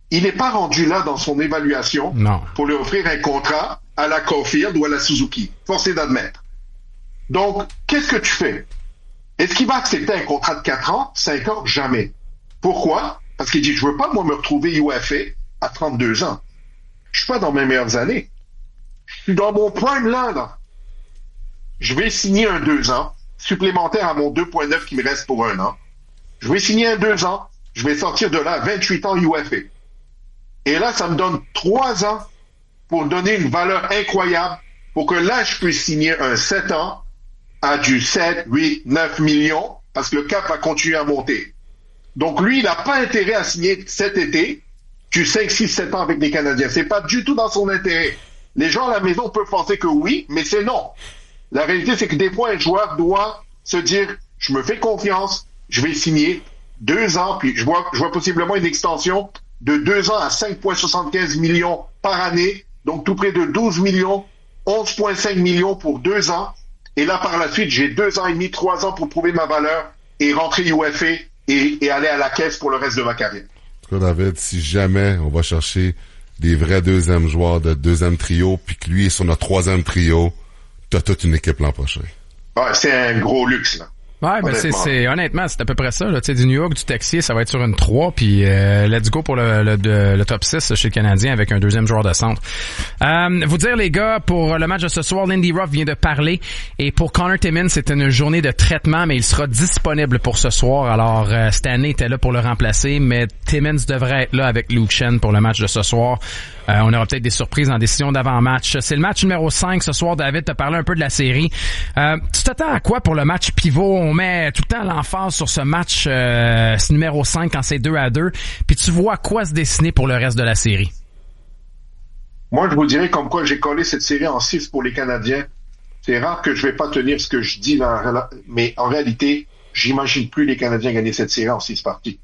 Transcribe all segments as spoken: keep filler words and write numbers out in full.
il n'est pas rendu là dans son évaluation non. pour lui offrir un contrat à la Caulfield ou à la Suzuki. Forcé d'admettre. Donc, qu'est-ce que tu fais? Est-ce qu'il va accepter un contrat de quatre ans, cinq ans? Jamais. Pourquoi? Parce qu'il dit, je veux pas, moi, me retrouver U F A à trente-deux ans. Je suis pas dans mes meilleures années. Je suis dans mon prime là, là. Je vais signer un deux ans, supplémentaire à mon deux virgule neuf qui me reste pour un an. Je vais signer un deux ans, je vais sortir de là à vingt-huit ans U F A. Et là, ça me donne trois ans pour donner une valeur incroyable pour que là, je puisse signer un sept ans à du sept, huit, neuf millions parce que le cap va continuer à monter. Donc, lui, il n'a pas intérêt à signer cet été du cinq, six, sept ans avec les Canadiens. C'est pas du tout dans son intérêt. Les gens à la maison peuvent penser que oui, mais c'est non. La réalité, c'est que des fois, un joueur doit se dire, je me fais confiance, je vais signer deux ans, puis je vois, je vois possiblement une extension de deux ans à cinq virgule soixante-quinze millions par année, donc tout près de douze millions, onze virgule cinq millions pour deux ans. Et là, par la suite, j'ai deux ans et demi, trois ans pour prouver ma valeur et rentrer U F A et, et aller à la caisse pour le reste de ma carrière. En tout cas, David, si jamais on va chercher des vrais deuxième joueurs de deuxième trio, puis que lui est sur notre troisième trio, t'as toute une équipe l'an prochain. Ouais, c'est un gros luxe, là. Ouais, ben c'est, c'est honnêtement, c'est à peu près ça. Tu sais, du New York, du Texier, ça va être sur une trois, puis euh, let's go pour le, le, le, le top six chez le Canadien avec un deuxième joueur de centre. Euh, vous dire, les gars, pour le match de ce soir, Lindy Ruff vient de parler, et pour Connor Timmins, c'est une journée de traitement, mais il sera disponible pour ce soir. Alors, euh, Stanley était là pour le remplacer, mais Timmins devrait être là avec Luke Schenn pour le match de ce soir. Euh, on aura peut-être des surprises en décision d'avant-match. C'est le match numéro cinq ce soir. David t'a parlé un peu de la série. Euh, tu t'attends à quoi pour le match pivot? On met tout le temps l'emphase sur ce match euh, numéro cinq quand c'est deux à deux. Puis tu vois quoi se dessiner pour le reste de la série? Moi, je vous dirais comme quoi j'ai collé cette série en six pour les Canadiens. C'est rare que je vais pas tenir ce que je dis, là, mais en réalité, j'imagine plus les Canadiens gagner cette série en six parties.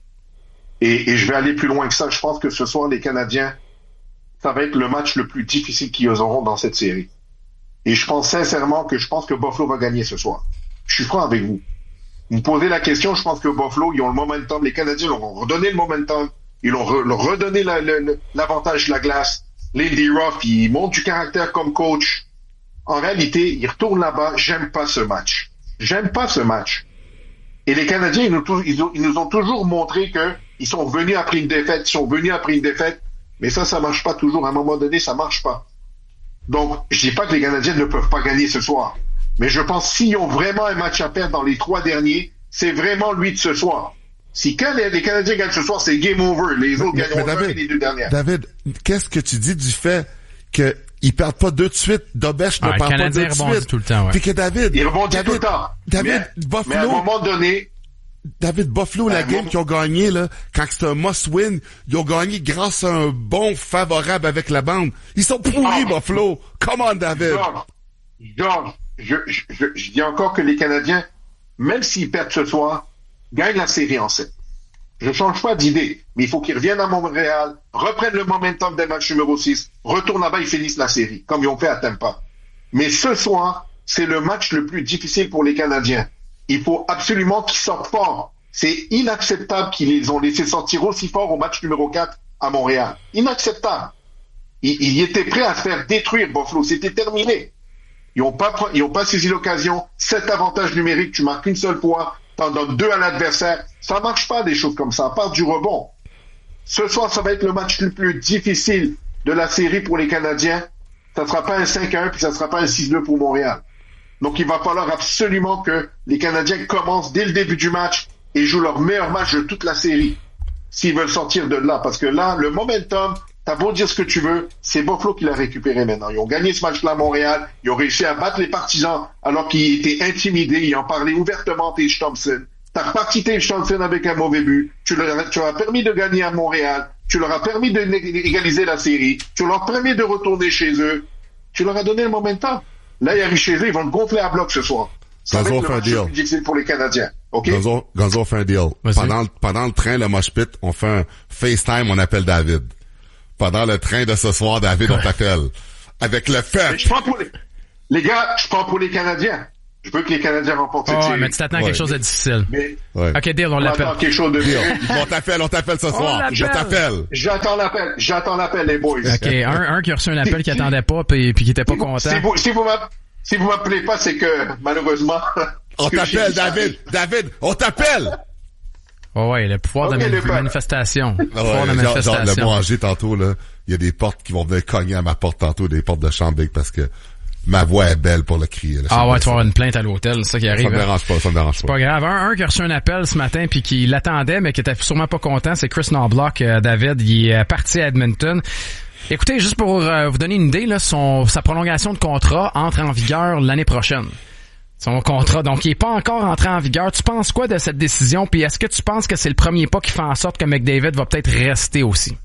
Et, et je vais aller plus loin que ça. Je pense que ce soir, les Canadiens, ça va être le match le plus difficile qu'ils auront dans cette série. Et je pense sincèrement que je pense que Buffalo va gagner ce soir. Je suis franc avec vous. Vous me posez la question, je pense que Buffalo, ils ont le momentum. Les Canadiens leur ont redonné le momentum. Ils leur ont re- redonné la, la, la, l'avantage de la glace. Lindy Ruff, il montre du caractère comme coach. En réalité, il retourne là-bas. J'aime pas ce match. J'aime pas ce match. Et les Canadiens, ils nous, ils ont, ils nous ont toujours montré que ils sont venus après une défaite. Ils sont venus après une défaite. Mais ça, ça marche pas toujours. À un moment donné, ça marche pas. Donc, je dis pas que les Canadiens ne peuvent pas gagner ce soir. Mais je pense s'ils ont vraiment un match à perdre dans les trois derniers, c'est vraiment lui de ce soir. Si quand les, les Canadiens gagnent ce soir, c'est game over. Les autres mais, gagneront mais David, jamais les deux dernières. David, qu'est-ce que tu dis du fait qu'ils perdent pas deux de suite, Dobech ne ah, perd pas deux de suite. Tout le temps, ouais. Puis que David, il rebondit David, tout le temps. David, mais, Buffalo, mais à un moment donné, David, Buffalo, la game qu'ils ont gagné, là, quand c'est un must-win, ils ont gagné grâce à un bon favorable avec la bande. Ils sont pourris, oh, Buffalo. Come on, David. George, George je, je, je, je dis encore que les Canadiens, même s'ils perdent ce soir, gagnent la série en sept. Je change pas d'idée, mais il faut qu'ils reviennent à Montréal, reprennent le momentum des matchs numéro six, retournent là-bas et finissent la série, comme ils ont fait à Tampa. Mais ce soir, c'est le match le plus difficile pour les Canadiens. Il faut absolument qu'ils sortent fort. C'est inacceptable qu'ils les ont laissé sortir aussi fort au match numéro quatre à Montréal. Inacceptable. Ils, ils étaient prêts à se faire détruire, Buffalo. C'était terminé. Ils n'ont pas, ils ont pas saisi l'occasion. Cet avantage numérique, tu marques une seule fois, t'en donnes deux à l'adversaire. Ça marche pas, des choses comme ça, à part du rebond. Ce soir, ça va être le match le plus difficile de la série pour les Canadiens. Ça sera pas un cinq à un, puis ça sera pas un six deux pour Montréal. Donc, il va falloir absolument que les Canadiens commencent dès le début du match et jouent leur meilleur match de toute la série s'ils veulent sortir de là. Parce que là, le momentum, t'as beau dire ce que tu veux, c'est Buffalo qui l'a récupéré maintenant. Ils ont gagné ce match-là à Montréal. Ils ont réussi à battre les partisans alors qu'ils étaient intimidés. Ils en parlaient ouvertement, Tage Thompson. T'as reparti Tage Thompson avec un mauvais but. Tu leur, tu leur as permis de gagner à Montréal. Tu leur as permis d'égaliser la série. Tu leur as permis de retourner chez eux. Tu leur as donné le momentum. Là, ils arrivent chez eux, ils vont te gonfler à bloc ce soir. Ça va être le match le plus difficile pour les Canadiens. OK? Gonzo, Gonzo fait un deal. Pendant, pendant le train, le mosh pit, on fait un FaceTime, on appelle David. Pendant le train de ce soir, David, on t'appelle. Avec le fait. Je prends pour les, les gars, je prends pour les Canadiens. Je veux que les Canadiens remportent cette oh, série. mais tu t'attends à ouais. quelque chose de difficile. Mais, Ouais. OK, deal, on on l'appelle. attend quelque chose de Deal. mieux. On t'appelle, on t'appelle ce soir. l'appelle. Je t'appelle. J'attends l'appel. J'attends l'appel, les boys. OK, un, un qui a reçu un appel qu'il attendait pas puis, puis qui était pas Si vous- content. Si vous, si vous m'app- si vous m'appelez pas, c'est que, malheureusement. On ce que j'ai t'appelle, dit, ça David. David, on t'appelle. Oh ouais, le pouvoir Ok, de le la père. manifestation. Le Ah pouvoir de ouais, la genre, genre, le manifestation. manger tantôt, là, il y a des portes qui vont venir cogner à ma porte tantôt, des portes de chambre big, parce que ma voix est belle pour le crier. Là, Ah ouais, tu vas ça, avoir une plainte à l'hôtel, c'est ça qui arrive. ça me hein. dérange pas, ça me dérange C'est pas. pas grave. Un, un qui a reçu un appel ce matin puis qui l'attendait, mais qui était sûrement pas content, c'est Chris Knobloch, euh, David. Il est parti à Edmonton. Écoutez, juste pour euh, vous donner une idée, là, son, sa prolongation de contrat entre en vigueur l'année prochaine. Son contrat, donc il est pas encore entré en vigueur. Tu penses quoi de cette décision? Puis est-ce que tu penses que c'est le premier pas qui fait en sorte que McDavid va peut-être rester aussi?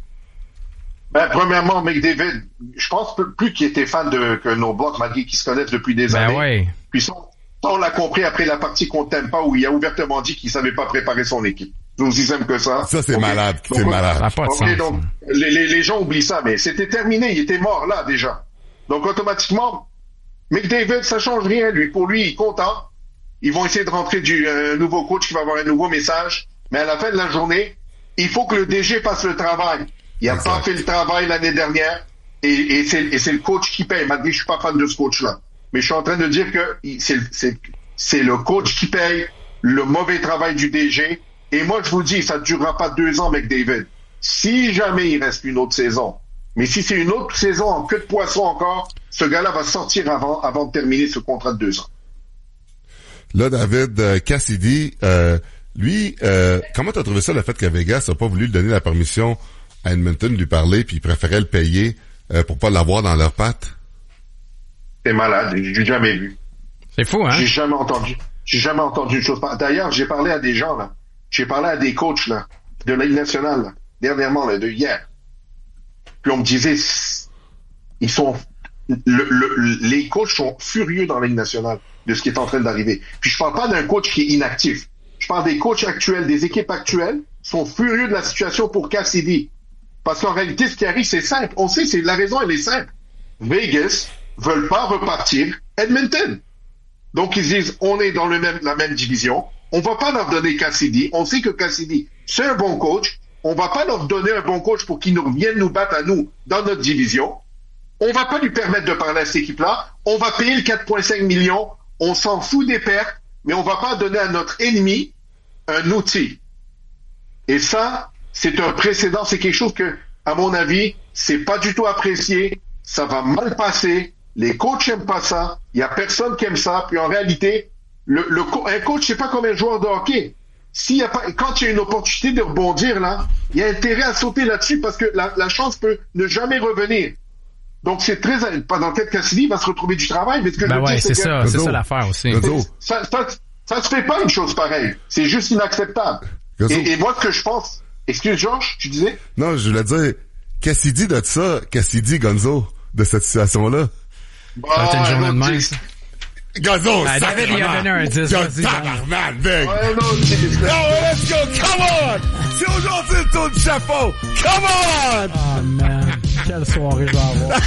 Ben, premièrement, McDavid, je pense plus qu'il était fan de, que nos blocs, malgré qu'ils se connaissent depuis des Ben années. ouais. Puis ça, on l'a compris après la partie qu'on t'aime pas, où il a ouvertement dit qu'il savait pas préparer son équipe. Nous aussi simple que ça. Ça, c'est Ok. malade, c'est Donc, malade. Ça n'a pas de Ok, sens. donc, les, les, les gens oublient ça, mais c'était terminé, il était mort là, déjà. Donc, automatiquement, McDavid, ça change rien, lui. Pour lui, il est content. Ils vont essayer de rentrer du euh, nouveau coach qui va avoir un nouveau message. Mais à la fin de la journée, il faut que le D G fasse le travail. Il a Exact. pas fait le travail l'année dernière. Et, et c'est, et c'est le coach qui paye. Malgré que je suis pas fan de ce coach-là. Mais je suis en train de dire que il- c'est, c'est, c'est le coach qui paye le mauvais travail du D G. Et moi, je vous dis, ça ne durera pas deux ans, McDavid. Si jamais il reste une autre saison, mais si c'est une autre saison en queue de poisson encore, ce gars-là va sortir avant, avant de terminer ce contrat de deux ans. Là, David, euh, Cassidy, euh, lui, euh, comment t'as trouvé ça, le fait que Vegas a pas voulu lui donner la permission à Edmonton de lui parler, puis il préférait le payer euh, pour pas l'avoir dans leurs pattes? C'est malade, j'ai jamais vu. C'est fou, hein? J'ai jamais entendu. J'ai jamais entendu une chose. D'ailleurs, j'ai parlé à des gens, là. J'ai parlé à des coachs, là, de la Ligue nationale, là, dernièrement, là, de hier. Puis on me disait, ils sont, le, le, les coachs sont furieux dans la Ligue nationale de ce qui est en train d'arriver. Puis je parle pas d'un coach qui est inactif. Je parle des coachs actuels, des équipes actuelles, sont furieux de la situation pour Cassidy. Parce qu'en réalité, ce qui arrive, c'est simple. On sait, c'est la raison, elle est simple. Vegas veulent pas repartir Edmonton. Donc ils disent, on est dans le même, la même division. On va pas leur donner Cassidy. On sait que Cassidy, c'est un bon coach. On va pas leur donner un bon coach pour qu'ils nous viennent nous battre à nous dans notre division. On va pas lui permettre de parler à cette équipe-là. On va payer le quatre virgule cinq millions. On s'en fout des pertes, mais on va pas donner à notre ennemi un outil. Et ça, c'est un précédent. C'est quelque chose que, à mon avis, c'est pas du tout apprécié. Ça va mal passer. Les coachs aiment pas ça. Il y a personne qui aime ça. Puis en réalité, le, le un coach, c'est pas comme un joueur de hockey. S'il y a pas, quand il y a une opportunité de rebondir là, il y a intérêt à sauter là-dessus parce que la, la chance peut ne jamais revenir. Donc c'est très, pendant quelques Cassidy, il va se retrouver du travail. Mais ce que Ben je veux ouais, dire, c'est c'est ça, que c'est Gozo. ça l'affaire aussi. Gozo. ça, ça, ça se fait pas une chose pareille. C'est juste inacceptable. Gozo. Et, et moi, ce que je pense, excuse Georges, tu disais? Non, je voulais dire, Cassidy de ça, Cassidy Gonzo, de cette situation-là. Ça a été une journée de non, même, tu- ça. Gonzo, Ah, David, il a donné un dix, Yo, vas-y, tabarnak, big. Ouais, non, c'est- Yo, let's go, come on! C'est aujourd'hui le tour du chapeau! Come on! Oh man, quelle soirée je vais avoir.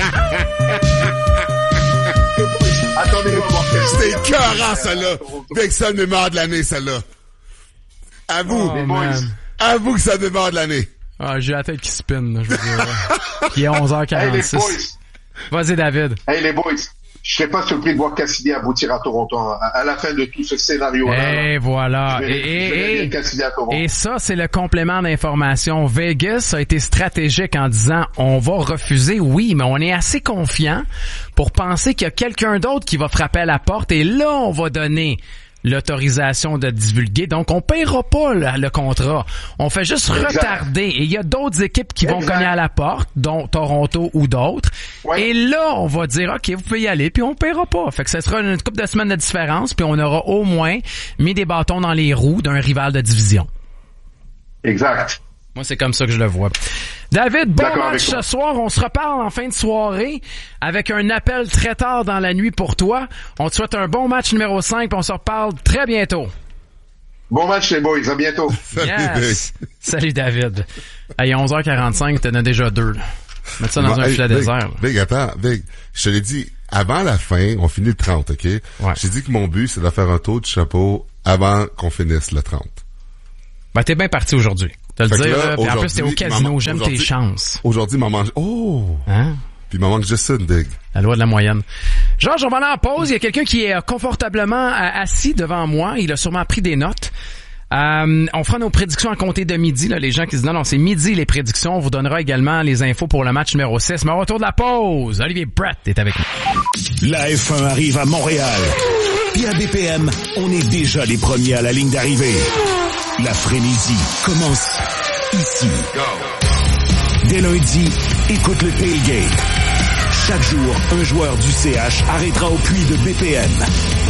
Attendez, on va voir. C'était écœurant, celle-là. Big, ça le mémoire de l'année, celle-là. Avoue, Oh boys. man. avoue que ça le mémoire de l'année. Ah, j'ai la tête qui spinne, là, je veux dire. Il est onze heures Hey, les quarante-six. boys. Vas-y, David. Hey, les boys. Je serais pas surpris de voir Cassidy aboutir à Toronto à, à la fin de tout ce scénario-là. Et voilà. Je Et, verrais- je verrais et, bien et, Cassidy à Toronto. et ça, c'est le complément d'information. Vegas a été stratégique en disant, on va refuser, oui, mais on est assez confiant pour penser qu'il y a quelqu'un d'autre qui va frapper à la porte et là, on va donner l'autorisation de divulguer. Donc, on paiera pas le, le contrat. On fait juste Exact. retarder. Et il y a d'autres équipes qui vont Exact. cogner à la porte, dont Toronto ou d'autres. Ouais. Et là, on va dire, OK, vous pouvez y aller, puis on paiera pas. Fait que ça sera une couple de semaines de différence, puis on aura au moins mis des bâtons dans les roues d'un rival de division. Exact. Moi, c'est comme ça que je le vois. David, bon D'accord avec match ce toi. soir. On se reparle en fin de soirée avec un appel très tard dans la nuit pour toi. On te souhaite un bon match numéro cinq, puis on se reparle très bientôt. Bon match, les boys. À bientôt. Salut, Yes. Big. Salut, David. Hey, onze heures quarante-cinq, t'en as déjà deux, là. Mettre ça dans bon, un hey, filet Big, désert. Big, attends, Big, je te l'ai dit, avant la fin, on finit le trente, OK? Ouais. J'ai dit que mon but, c'est de faire un tour de chapeau avant qu'on finisse le trente. Ben, t'es bien parti aujourd'hui. Te le Fait que dire, là, là, puis en plus, t'es au aujourd'hui, casino, maman, j'aime tes aujourd'hui- chances. Aujourd'hui, il m'en mange... Oh! Hein? Puis il m'en manque juste une, Big. La loi de la moyenne. Georges, on va aller en pause. Il y a quelqu'un qui est euh, confortablement euh, assis devant moi. Il a sûrement pris des notes. Euh, on fera nos prédictions à compter de midi. Là, les gens qui se disent non, non, c'est midi les prédictions. On vous donnera également les infos pour le match numéro six. Mais au retour de la pause, Olivier Brett est avec nous. La F un arrive à Montréal. Puis à B P M, on est déjà les premiers à la ligne d'arrivée. La frénésie commence ici. Dès lundi, écoute le tailgate. Chaque jour, un joueur du C H arrêtera au puits de B P M.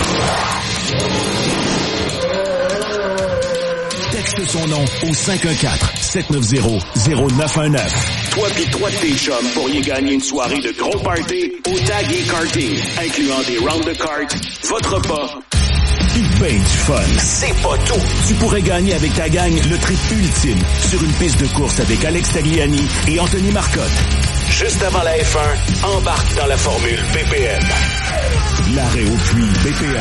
Texte son nom au cinq un quatre, sept neuf zéro, zéro neuf un neuf. Toi pis trois de tes chums pourriez gagner une soirée de gros party au Tag et Karting, incluant des rounds de cartes, votre repas, pis ben du fun. C'est pas tout! Tu pourrais gagner avec ta gang le trip ultime sur une piste de course avec Alex Tagliani et Anthony Marcotte. Juste avant la F un, embarque dans la formule B P M. L'arrêt au puits B P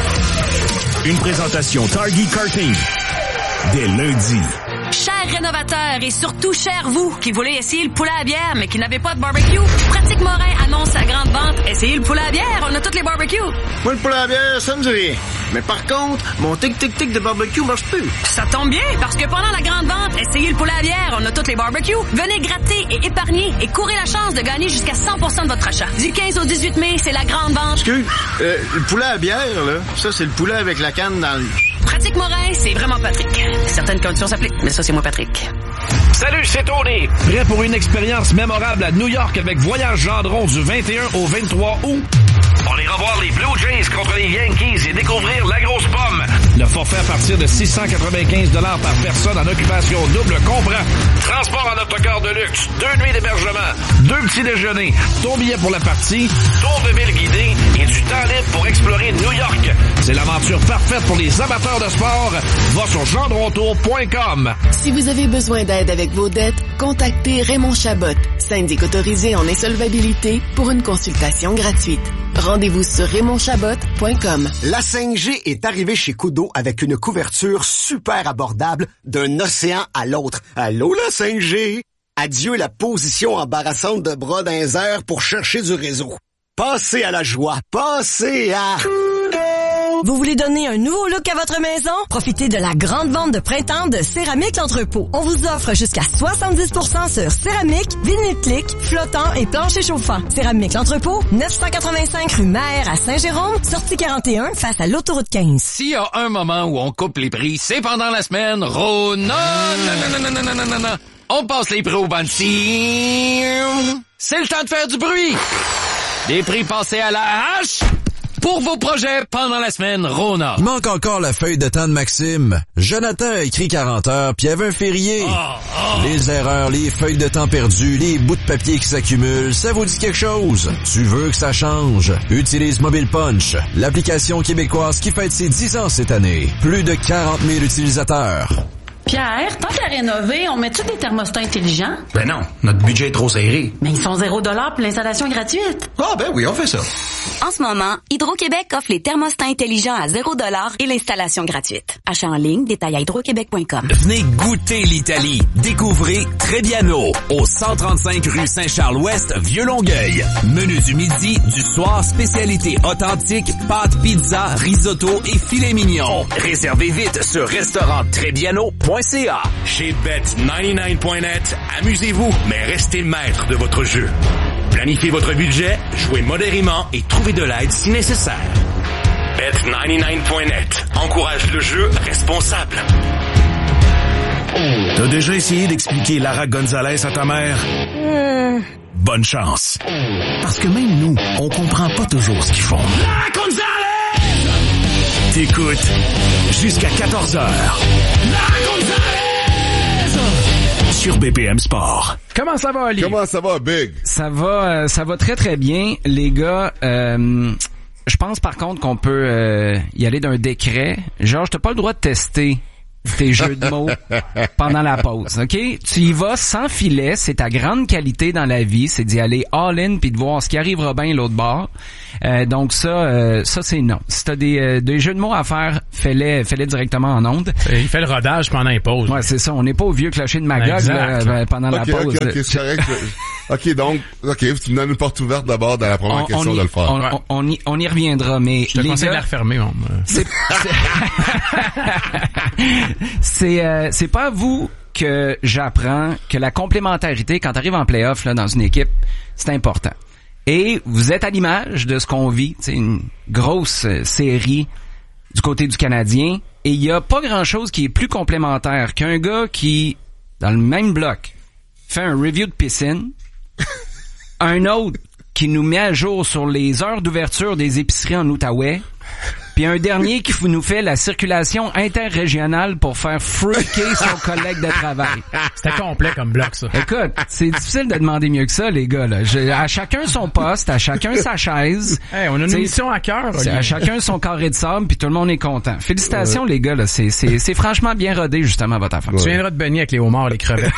M. Une présentation Target Karting. Dès lundi. Chers rénovateurs et surtout chers vous qui voulez essayer le poulet à bière mais qui n'avez pas de barbecue, Pratique Morin annonce sa grande vente. Essayez le poulet à bière, on a toutes les barbecues. Moi, le poulet à bière, ça me dit rien. Mais par contre, mon tic-tic-tic de barbecue marche plus. Ça tombe bien parce que pendant la grande vente, essayez le poulet à bière, on a toutes les barbecues. Venez gratter et épargner et courez la chance de gagner jusqu'à cent pour cent de votre achat. Du quinze au dix-huit mai, c'est la grande vente. Excuse, euh, le poulet à bière, là, ça, c'est le poulet avec la canne dans le... Pratique Morin, c'est vraiment Patrick. Certaines conditions s'appliquent, mais ça, c'est moi, Patrick. Salut, c'est Tony. Prêt pour une expérience mémorable à New York avec Voyage Gendron du vingt et un au vingt-trois août? On ira voir les Blue Jays contre les Yankees et découvrir la grosse pomme. Le forfait à partir de six cent quatre-vingt-quinze dollars par personne en occupation double comprend transport en autocar de luxe, deux nuits d'hébergement, deux petits déjeuners, ton billet pour la partie, tour de ville guidé et du temps libre pour explorer New York. C'est l'aventure parfaite pour les amateurs de sport. Va sur gendrontour point com. Si vous avez besoin d'aide avec vos dettes, contactez Raymond Chabot, syndic autorisé en insolvabilité, pour une consultation gratuite. Rendez-vous sur raymond chabot point com. La cinq G est arrivée chez Koodo avec une couverture super abordable d'un océan à l'autre. Allô, la cinq G? Adieu la position embarrassante de bras dans les airs pour chercher du réseau. Passez à la joie. Passez à... Vous voulez donner un nouveau look à votre maison? Profitez de la grande vente de printemps de Céramique L'Entrepôt. On vous offre jusqu'à soixante-dix pour cent sur céramique, vinyle clic, flottant et plancher chauffant. Céramique L'Entrepôt, neuf cent quatre-vingt-cinq rue Maher à Saint-Jérôme, sortie quarante et un face à l'autoroute quinze. S'il y a un moment où on coupe les prix, c'est pendant la semaine Rona. Non, non, non, non, non, non, non, non. On passe les prix au banci. C'est le temps de faire du bruit. Des prix passés à la hache pour vos projets pendant la semaine Rona. Il manque encore la feuille de temps de Maxime. Jonathan a écrit quarante heures, puis il y avait un férié. Oh, oh. Les erreurs, les feuilles de temps perdues, les bouts de papier qui s'accumulent, ça vous dit quelque chose? Tu veux que ça change? Utilise Mobile Punch, l'application québécoise qui fête ses dix ans cette année. Plus de quarante mille utilisateurs. Pierre, tant qu'à rénover, on met-tu des thermostats intelligents? Ben non, notre budget est trop serré. Mais ils sont zéro dollar pour l'installation gratuite. Ah ben oui, on fait ça. En ce moment, Hydro-Québec offre les thermostats intelligents à zéro dollar et l'installation gratuite. Achat en ligne, détail à hydro-québec point com. Venez goûter l'Italie. Découvrez Trebbiano, au cent trente-cinq rue Saint-Charles-Ouest, Vieux-Longueuil. Menu du midi, du soir, spécialité authentique, pâtes, pizza, risotto et filet mignon. Réservez vite sur restaurant trebbiano point c a. Chez Bet quatre-vingt-dix-neuf point net, amusez-vous, mais restez le maître de votre jeu. Planifiez votre budget, jouez modérément et trouvez de l'aide si nécessaire. Bet quatre-vingt-dix-neuf point net encourage le jeu responsable. T'as déjà essayé d'expliquer Lara Gonzalez à ta mère? Mmh. Bonne chance. Parce que même nous, on comprend pas toujours ce qu'ils font. Lara Gonzalez! T'écoutes jusqu'à quatorze heures. Lara Gonzalez! Sur B P M Sport. Comment ça va, Ali? Comment ça va, Big? Ça va, euh, ça va très très bien, les gars. Euh, je pense par contre qu'on peut euh, y aller d'un décret. Georges, t'as pas le droit de tester tes jeux de mots pendant la pause, OK? Tu y vas sans filet, c'est ta grande qualité dans la vie, c'est d'y aller all-in puis de voir ce qui arrivera bien l'autre bord. Euh, donc ça, euh, ça c'est non. Si t'as des, euh, des jeux de mots à faire, fais-les, fais-les directement en ondes. Il fait le rodage pendant les pauses. Ouais, c'est ça. On n'est pas au vieux clocher de Magog là, pendant okay, la pause. OK, OK, c'est correct. OK, donc, OK, tu me donnes une porte ouverte d'abord dans la première on, question on y, de le faire. On, on, on, y, on y reviendra, mais je te les conseille gars, de la refermer. On, c'est c'est, euh, c'est pas à vous que j'apprends que la complémentarité, quand tu arrives en play-off là, dans une équipe, c'est important. Et vous êtes à l'image de ce qu'on vit, c'est une grosse euh, série du côté du Canadien, et il y a pas grand-chose qui est plus complémentaire qu'un gars qui, dans le même bloc, fait un review de piscine, un autre qui nous met à jour sur les heures d'ouverture des épiceries en Outaouais, puis un dernier qui nous fait la circulation interrégionale pour faire freaker son collègue de travail. C'était complet comme bloc, ça. Écoute, c'est difficile de demander mieux que ça, les gars. Là. Je, à chacun son poste, à chacun sa chaise. Hey, on a une T'sais, mission à cœur. À chacun son carré de sable, puis tout le monde est content. Félicitations, ouais. les gars. Là, c'est, c'est, c'est franchement bien rodé, justement, votre affaire. Ouais. Tu viendras de Benny avec les homards, les crevettes.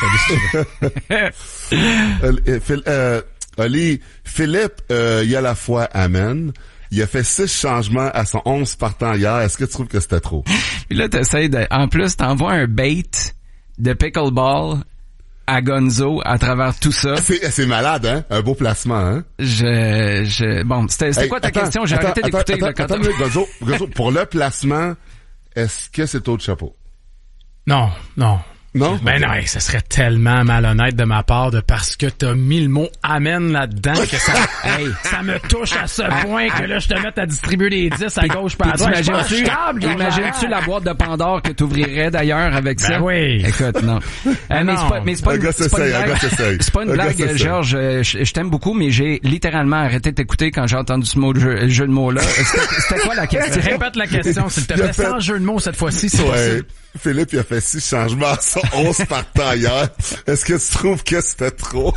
euh, euh, Oli, Philippe, euh, il y a la foi, amen. Il a fait six changements à son onze partants hier. Est-ce que tu trouves que c'était trop? Puis là, t'essayes de... En plus, t'envoies un bait de pickleball à Gonzo à travers tout ça. C'est, c'est malade, hein? Un beau placement, hein? Je... je... Bon, c'était, c'était hey, quoi ta attends, question? J'ai attends, arrêté attends, d'écouter. Attends, là, quand attends, attends Gonzo, Gonzo, pour le placement, est-ce que c'est taux de chapeau? Non, non. Non? Ben non, ça serait tellement malhonnête de ma part de parce que t'as mis le mot amen là-dedans que ça, hey, ça me touche à ce point que là, je te mette à distribuer les dix à gauche par à droite. Imagines-tu, imagines-tu la boîte de Pandore que t'ouvrirais d'ailleurs avec ben ça? Oui. Écoute, non. Euh, mais c'est pas, mais c'est pas, une, c'est pas une blague. C'est pas une blague, Georges. Je, je t'aime beaucoup, mais j'ai littéralement arrêté de t'écouter quand j'ai entendu ce mot de jeu, jeu de mots-là. C'était, c'était quoi la question? Répète la question, s'il te plaît. Sans jeu de mots cette fois-ci, c'est possible. Philippe, il a fait six changements à son onze partants hier. Est-ce que tu trouves que c'était trop?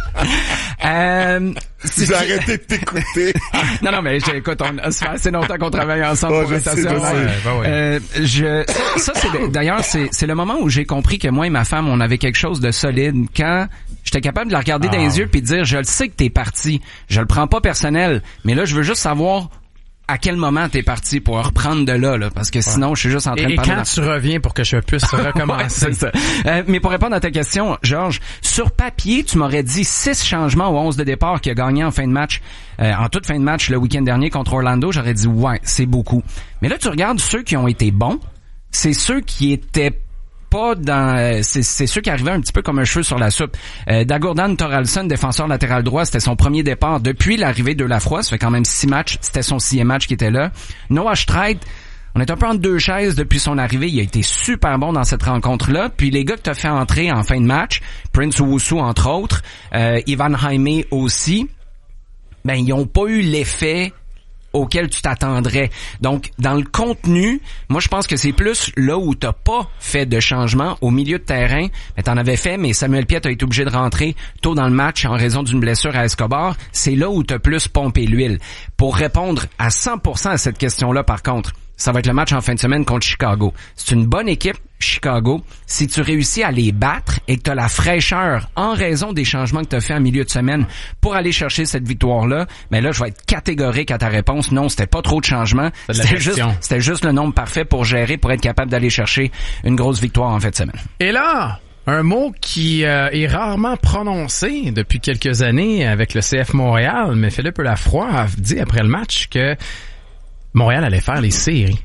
euh, si j'ai arrêté de t'écouter. non, non, mais écoute, on, ça fait assez longtemps qu'on travaille ensemble oh, pour être assez honnête. Ouais, ouais. euh, je, ça, c'est, d'ailleurs, c'est, c'est le moment où j'ai compris que moi et ma femme, on avait quelque chose de solide. Quand j'étais capable de la regarder ah. dans les yeux puis de dire, je le sais que t'es parti. Je le prends pas personnel. Mais là, je veux juste savoir à quel moment t'es parti pour reprendre de là, là, parce que sinon, je suis juste en train et, de parler. Et quand tu reviens pour que je puisse recommencer. ouais, c'est ça. Euh, mais pour répondre à ta question, Georges, sur papier, tu m'aurais dit six changements au onze de départ qui a gagné en fin de match, euh, en toute fin de match le week-end dernier contre Orlando. J'aurais dit ouais, c'est beaucoup. Mais là, tu regardes ceux qui ont été bons, c'est ceux qui étaient pas dans c'est, c'est ceux qui arrivaient un petit peu comme un cheveu sur la soupe. Euh, Dagordan Toralson, défenseur latéral droit, c'était son premier départ depuis l'arrivée de Lafroy. Ça fait quand même six matchs. C'était son sixième match qui était là. Noah Streit, on est un peu entre deux chaises depuis son arrivée. Il a été super bon dans cette rencontre-là. Puis les gars que t'as fait entrer en fin de match, Prince Owusu entre autres, euh, Ivan Jaime aussi, ben ils ont pas eu l'effet auquel tu t'attendrais. Donc, dans le contenu, moi, je pense que c'est plus là où t'as pas fait de changement au milieu de terrain. Mais t'en avais fait, mais Samuel Piette a été obligé de rentrer tôt dans le match en raison d'une blessure à Escobar. C'est là où t'as plus pompé l'huile. Pour répondre à cent pour cent à cette question-là, par contre, ça va être le match en fin de semaine contre Chicago. C'est une bonne équipe, Chicago. Si tu réussis à les battre et que tu as la fraîcheur en raison des changements que tu as fait en milieu de semaine pour aller chercher cette victoire-là, mais là, je vais être catégorique à ta réponse. Non, c'était pas trop de changements. C'était juste, c'était juste le nombre parfait pour gérer, pour être capable d'aller chercher une grosse victoire en fin de semaine. Et là, un mot qui euh, est rarement prononcé depuis quelques années avec le C F Montréal, mais Philippe Lafroy a dit après le match que Montréal allait faire les séries.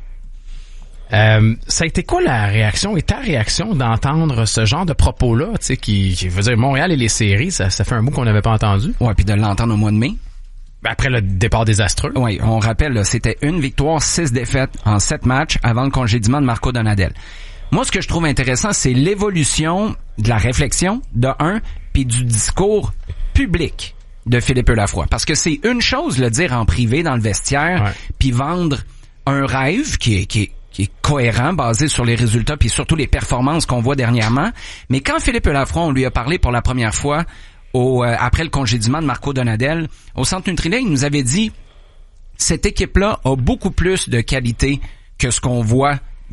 Euh, ça a été quoi la réaction et ta réaction d'entendre ce genre de propos-là, tu sais, qui, qui veut dire Montréal et les séries, ça, ça fait un mot qu'on n'avait pas entendu. Ouais, puis de l'entendre au mois de mai. Après le départ désastreux. Oui, on rappelle, là, c'était une victoire, six défaites en sept matchs avant le congédiement de Marco Donadel. Moi, ce que je trouve intéressant, c'est l'évolution de la réflexion, de un, puis du discours public de Philippe Lafroy. Parce que c'est une chose le dire en privé dans le vestiaire, ouais. Puis vendre un rêve qui est, qui est, qui est cohérent, basé sur les résultats puis surtout les performances qu'on voit dernièrement. Mais quand Philippe Lafroy, on lui a parlé pour la première fois au, euh, après le congédiement de Marco Donadel, au Centre Nutrilait, il nous avait dit cette équipe-là a beaucoup plus de qualité que ce qu'on voit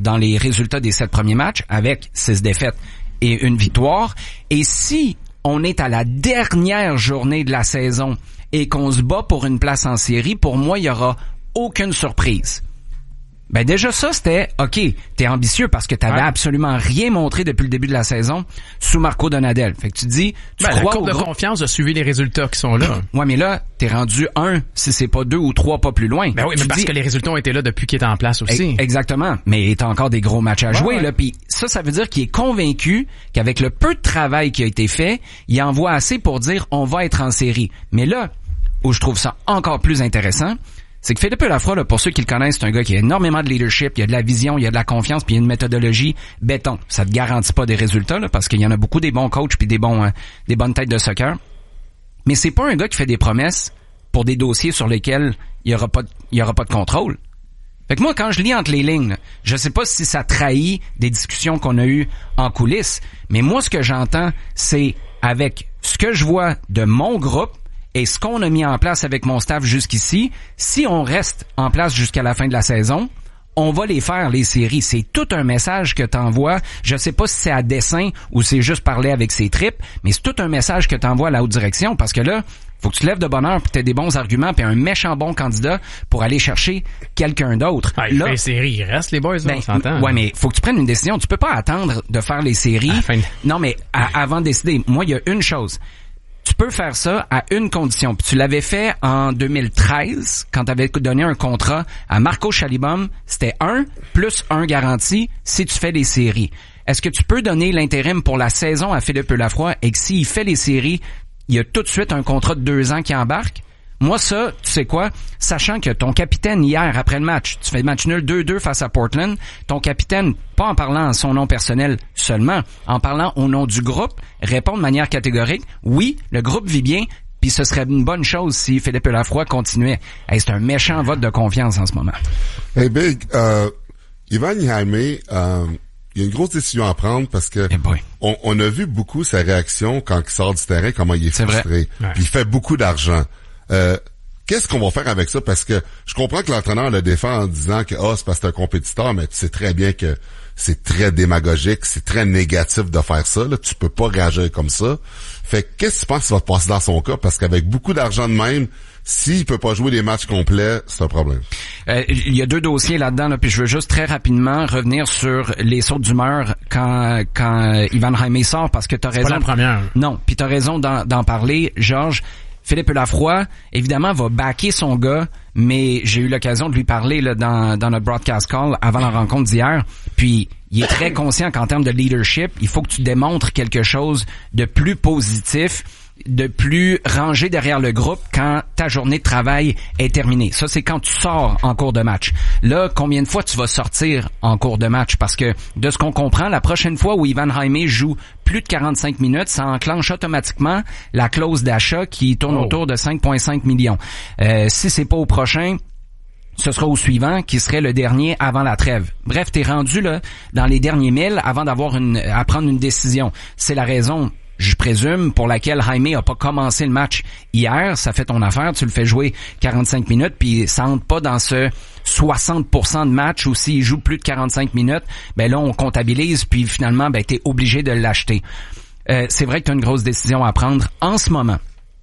dans les résultats des sept premiers matchs avec six défaites et une victoire. Et si on est à la dernière journée de la saison et qu'on se bat pour une place en série, pour moi, il y aura aucune surprise. Ben déjà ça, c'était, OK, t'es ambitieux parce que t'avais ouais. absolument rien montré depuis le début de la saison sous Marco Donadel. Fait que tu dis, tu ben, crois la courbe au de gros... confiance a suivi les résultats qui sont là. Ouais, mais là, t'es rendu un, si c'est pas deux ou trois pas plus loin. Ben oui, mais tu parce dis... que les résultats ont été là depuis qu'il est en place aussi. Exactement. Mais t'as encore des gros matchs à ouais, jouer, ouais. là. Puis ça, ça veut dire qu'il est convaincu qu'avec le peu de travail qui a été fait, il envoie assez pour dire, on va être en série. Mais là, où je trouve ça encore plus intéressant, c'est que Philippe Lafroy, là, pour ceux qui le connaissent, c'est un gars qui a énormément de leadership, il y a de la vision, il y a de la confiance, puis il y a une méthodologie béton. Ça te garantit pas des résultats, là, parce qu'il y en a beaucoup des bons coachs puis des bons, hein, des bonnes têtes de soccer. Mais c'est pas un gars qui fait des promesses pour des dossiers sur lesquels il y aura pas, de, il y aura pas de contrôle. Fait que moi, quand je lis entre les lignes, là, je sais pas si ça trahit des discussions qu'on a eues en coulisses, mais moi, ce que j'entends, c'est avec ce que je vois de mon groupe, et ce qu'on a mis en place avec mon staff jusqu'ici, si on reste en place jusqu'à la fin de la saison, on va les faire, les séries. C'est tout un message que t'envoies. Je sais pas si c'est à dessein ou c'est juste parler avec ses tripes, mais c'est tout un message que t'envoies à la haute direction parce que là, faut que tu te lèves de bonne heure puis t'aies des bons arguments puis un méchant bon candidat pour aller chercher quelqu'un d'autre. Ah, il là, fait les séries, il reste les boys, là, ben, on s'entend. Ouais, mais faut que tu prennes une décision. Tu peux pas attendre de faire les séries. Fin... Non, mais à, avant de décider, moi, il y a une chose. Tu peux faire ça à une condition. Puis tu l'avais fait en deux mille treize, quand tu avais donné un contrat à Marco Chalibom. C'était un plus un garanti si tu fais les séries. Est-ce que tu peux donner l'intérim pour la saison à Philippe Lafroy et que s'il fait les séries, il y a tout de suite un contrat de deux ans qui embarque? Moi, ça, tu sais quoi? Sachant que ton capitaine, hier, après le match, tu fais le match nul deux deux face à Portland, ton capitaine, pas en parlant en son nom personnel seulement, en parlant au nom du groupe, répond de manière catégorique, oui, le groupe vit bien, puis ce serait une bonne chose si Philippe Lafroy continuait. Hey, c'est un méchant vote de confiance en ce moment. Hey, Big, euh, Ivan Jaime, euh, il y a une grosse décision à prendre parce que hey on, on a vu beaucoup sa réaction quand il sort du terrain, comment il est, c'est frustré. Ouais. Puis il fait beaucoup d'argent. Euh, qu'est-ce qu'on va faire avec ça? Parce que je comprends que l'entraîneur le défend en disant que oh, c'est parce que c'est un compétiteur, mais tu sais très bien que c'est très démagogique, c'est très négatif de faire ça. Là. Tu peux pas réagir comme ça. Fait que qu'est-ce que tu penses qui va se passer dans son cas? Parce qu'avec beaucoup d'argent de même, s'il peut pas jouer des matchs complets, c'est un problème. Euh, il y a deux dossiers là-dedans, là, puis je veux juste très rapidement revenir sur les sautes d'humeur quand quand Ivan Jaime sort, parce que t'as raison. C'est pas la première. Non, puis t'as raison d'en, d'en parler, Georges. Philippe Lafroy, évidemment, va backer son gars, mais j'ai eu l'occasion de lui parler là, dans, dans notre broadcast call avant la rencontre d'hier. Puis, il est très conscient qu'en termes de leadership, il faut que tu démontres quelque chose de plus positif, de plus rangé derrière le groupe quand ta journée de travail est terminée. Ça, c'est quand tu sors en cours de match. Là, combien de fois tu vas sortir en cours de match? Parce que, de ce qu'on comprend, la prochaine fois où Ivan Jaime joue plus de quarante-cinq minutes, ça enclenche automatiquement la clause d'achat qui tourne oh. autour de cinq virgule cinq millions. Euh, si c'est pas au prochain, ce sera au suivant, qui serait le dernier avant la trêve. Bref, t'es rendu là dans les derniers milles avant d'avoir une, à prendre une décision. C'est la raison, je présume, pour laquelle Jaime a pas commencé le match hier. Ça fait ton affaire, tu le fais jouer quarante-cinq minutes, puis ça entre pas dans ce soixante pour cent de match où s'il joue plus de quarante-cinq minutes, ben là, on comptabilise, puis finalement, ben t'es obligé de l'acheter. Euh, c'est vrai que t'as une grosse décision à prendre en ce moment.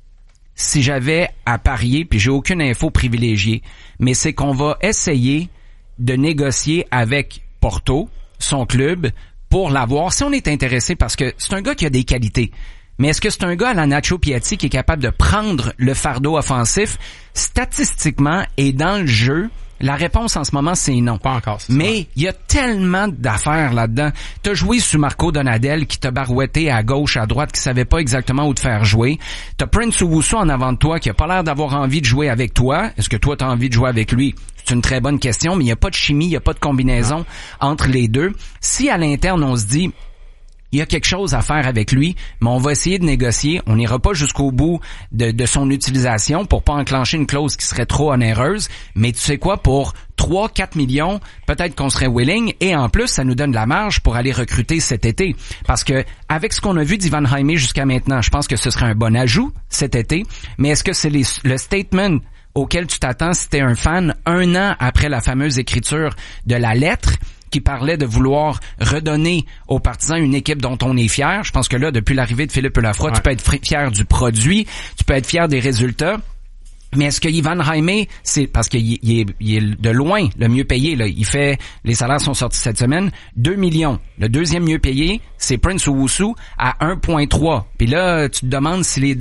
Si j'avais à parier, puis j'ai aucune info privilégiée, mais c'est qu'on va essayer de négocier avec Porto, son club, pour l'avoir, si on est intéressé, parce que c'est un gars qui a des qualités. Mais est-ce que c'est un gars à la Nacho Piatti qui est capable de prendre le fardeau offensif? Statistiquement et dans le jeu, la réponse en ce moment, c'est non. Pas encore. Mais il y a tellement d'affaires là-dedans. T'as joué sous Marco Donadel qui t'a barouetté à gauche, à droite, qui savait pas exactement où te faire jouer. T'as Prince Owusu en avant de toi qui a pas l'air d'avoir envie de jouer avec toi. Est-ce que toi t'as envie de jouer avec lui? C'est une très bonne question, mais il n'y a pas de chimie, il n'y a pas de combinaison non. entre les deux. Si à l'interne, on se dit, il y a quelque chose à faire avec lui, mais on va essayer de négocier. On n'ira pas jusqu'au bout de, de son utilisation pour pas enclencher une clause qui serait trop onéreuse. Mais tu sais quoi, pour trois quatre millions, peut-être qu'on serait willing. Et en plus, ça nous donne de la marge pour aller recruter cet été. Parce que avec ce qu'on a vu d'Ivan Jaime jusqu'à maintenant, je pense que ce serait un bon ajout cet été. Mais est-ce que c'est les, le statement auquel tu t'attends si t'es un fan un an après la fameuse écriture de la lettre qui parlait de vouloir redonner aux partisans une équipe dont on est fier. Je pense que là, depuis l'arrivée de Philippe Lafroy, ouais. tu peux être fier du produit, tu peux être fier des résultats. Mais est-ce que Ivan Jaime, c'est parce qu'il est, il est, il est de loin le mieux payé, là. Il fait, les salaires sont sortis cette semaine, deux millions. Le deuxième mieux payé, c'est Prince Owusu à un virgule trois. Puis là, tu te demandes si les